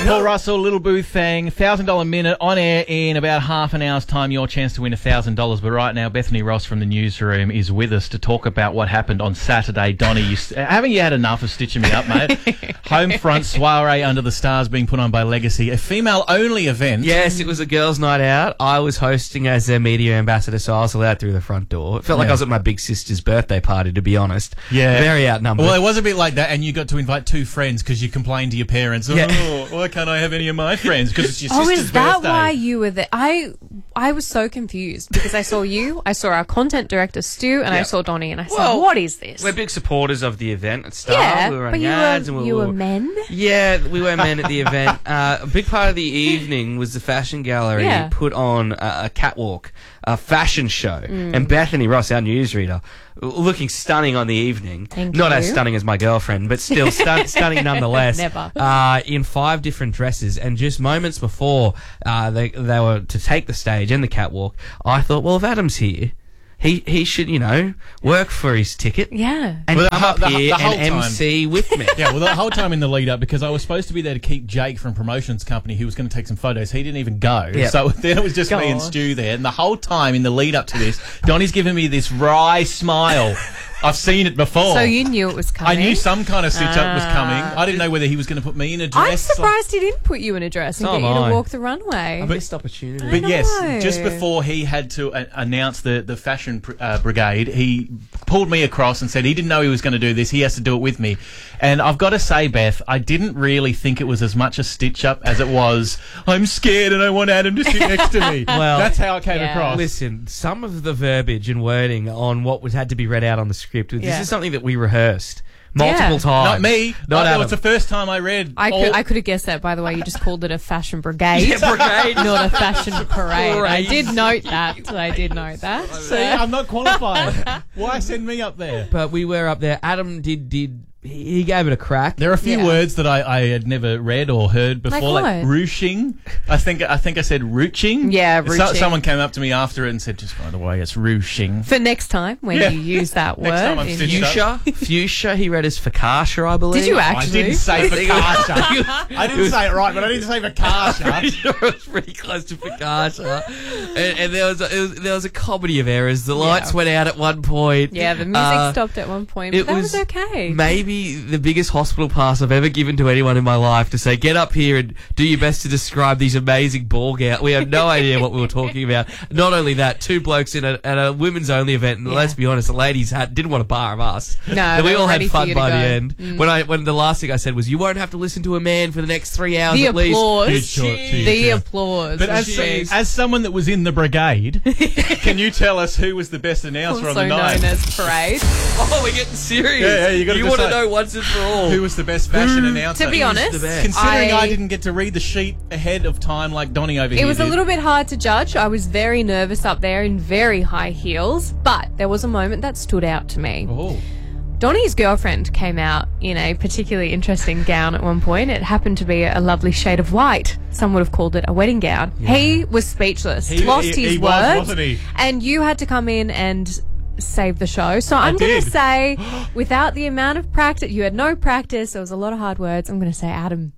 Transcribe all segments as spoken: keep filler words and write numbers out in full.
Paul Russell, Little Boo Thang, one thousand dollars minute on air in about half an hour's time. Your chance to win one thousand dollars. But right now, Bethany Ross from the newsroom is with us to talk about what happened on Saturday. Donnie, you, haven't you had enough of stitching me up, mate? Home front soiree under the stars being put on by Legacy, a female-only event. Yes, it was a girls' night out. I was hosting as their media ambassador, so I was allowed through the front door. It felt like Yeah. I was at my big sister's birthday party, to be honest. Yeah. Very outnumbered. Well, it was a bit like that, and you got to invite two friends because you complained to your parents. Yeah. Oh, why can't I have any of my friends? Because it's your Oh, sister's is that birthday. why you were there? I I was so confused because I saw you, I saw our content director Stu, and I Yeah. saw Donnie, and I said, Well, "What is this?" We're big supporters of the event at Star. yeah, we were but on you ads were and we you were were men. Yeah, we were men at the event. Uh, a big part of the evening was the fashion gallery Yeah. put on a, a catwalk, a fashion show, Mm. and Bethany Ross, our newsreader, looking stunning on the evening. Thank Not you. as stunning as my girlfriend, but still stun- stunning nonetheless. Never. Uh, in five different dresses, and just moments before uh, they they were to take the stage and the catwalk, I thought, well, if Adam's here, he he should, you know, work for his ticket. Yeah. And Well, the come ho- up the- here the whole and time- M C with me. Yeah, well, the whole time in the lead up, because I was supposed to be there to keep Jake from Promotions Company, who was going to take some photos. He didn't even go. Yep. So then it was just me and Gosh. Stu there. And the whole time in the lead up to this, Donnie's giving me this wry smile. I've seen it before. So you knew it was I coming. knew some kind of stitch up was Ah. coming. I didn't know whether he was going to put me in a dress. I'm surprised he didn't put you in a dress and So get am you I. to walk the runway. Missed opportunity. I But know. yes, just before he had to uh, announce the, the fashion pr- uh, brigade, he pulled me across and said he didn't know he was going to do this. He has to do it with me. And I've got to say, Beth, I didn't really think it was as much a stitch up as it was, I'm scared and I want Adam to sit next to me. Well, that's how it came yeah. across. Listen, some of the verbiage and wording on what was had to be read out on the script, this Yeah. is something that we rehearsed multiple Yeah. times. Not me. Not That Adam. was the first time I read. I all- could I could have guessed that, by the way. You just called it a fashion brigade. Yeah, brigade. Not a fashion parade. I Parade. did note that. I did note that. See, I'm not qualified. Why send me up there? But we were up there. Adam did did he he gave it a crack. There are a few Yeah. words that I, I had never read or heard before, Like like, what? ruching. I think I think I said rooching. Yeah, So- ruching. someone came up to me after it and said, "Just by the way, it's ruching." For next time when Yeah. you use that word. Next time I'm in- stitched up. Fuchsia, fuchsia. He read as fakacia, I believe. Did you I actually? didn't say I think it was- focaccia. I didn't say it right, but I didn't say focaccia. Sure, it was pretty close to fakacia. and, and there was, a, it was there was a comedy of errors. The lights Yeah. went out at one point. Yeah, the music Uh, stopped at one point, It but that was, was, okay. maybe the biggest hospital pass I've ever given to anyone in my life to say, get up here and do your best to describe these amazing ball gowns. We have no idea what we were talking about. Not only that, two blokes in a, at a women's only event, and Yeah. let's be honest, the ladies had, didn't want a bar of us. No, And we they were all had ready for fun you to by the go. end. Mm. When I when the last thing I said was, you won't have to listen to a man for the next three hours The at least. applause. Good shot, cheers, The yeah. applause. But as, Jeez. as someone that was in the brigade, can you tell us who was the best announcer also on the known night? as parade. Oh, we're getting serious. Yeah, yeah, you gotta want to decide. know once and for all. Who was the best fashion announcer? To be honest, the best? Considering I, I- didn't get to read the sheet ahead of time like Donnie over here It was a did. little bit hard to judge. I was very nervous up there in very high heels, but there was a moment that stood out to me. Oh. Donnie's girlfriend came out in a particularly interesting gown at one point. It happened to be a lovely shade of white. Some would have called it a wedding gown. He was speechless, He- lost he- his he was, words, wasn't he? and you had to come in and save the show. So I'm going did. to say, without the amount of practice, you had no practice, there was a lot of hard words, I'm going to say Adam.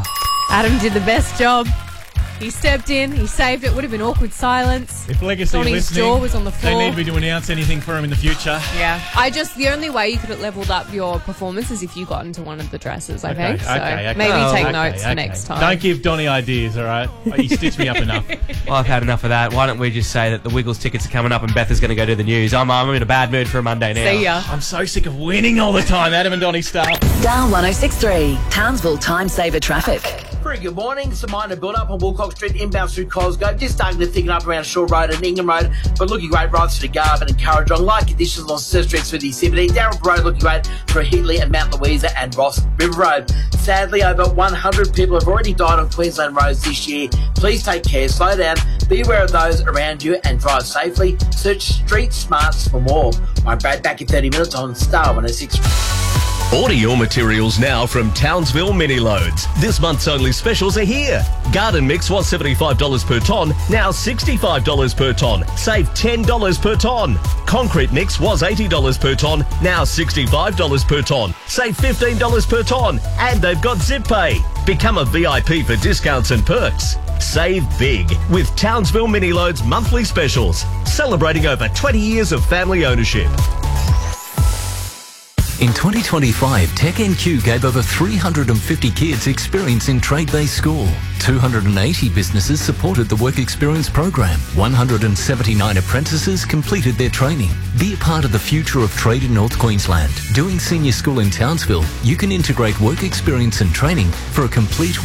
Adam did the best job. He stepped in, he saved it. Would have been awkward silence. If Legacy Donnie's listening, jaw was on the they floor. need me to announce anything for him in the future. Yeah. I just, the only way you could have leveled up your performance is if you got into one of the dresses, I think. So okay, okay. maybe Oh, take Okay, notes okay. for next time. Don't give Donnie ideas, all right? You stitched me up enough. Well, I've had enough of that. Why don't we just say that the Wiggles tickets are coming up and Beth is going to go do the news. I'm, I'm in a bad mood for a Monday now. See ya. I'm so sick of winning all the time, Adam and Donnie stuff. Star one oh six three, Townsville Time Saver Traffic. Very good morning. It's a minor build-up on Woolcock Street, inbound through Cosgrove. Just starting to thicken up around Shore Road and Ingham Road, but looking great right through to Garvin and Currajong. Light conditions on Surf Street through the seventeen. Darrell Road looking great through Heatley and Mount Louisa and Ross River Road. Sadly, over one hundred people have already died on Queensland roads this year. Please take care, slow down, be aware of those around you and drive safely. Search Street Smarts for more. I'm Brad, back in thirty minutes on Star one oh six. Order materials now from Townsville Mini Loads. This month's only specials are here. Garden mix was seventy-five dollars per tonne, now sixty-five dollars per tonne. Save ten dollars per tonne. Concrete mix was eighty dollars per tonne, now sixty-five dollars per tonne. Save fifteen dollars per tonne. And they've got Zip Pay. Become a V I P for discounts and perks. Save big with Townsville Mini Loads monthly specials. Celebrating over twenty years of family ownership. In twenty twenty-five, Tech N Q gave over three hundred fifty kids experience in trade-based school. two hundred eighty businesses supported the Work Experience program. one hundred seventy-nine apprentices completed their training. Be a part of the future of trade in North Queensland. Doing senior school in Townsville, you can integrate work experience and training for a complete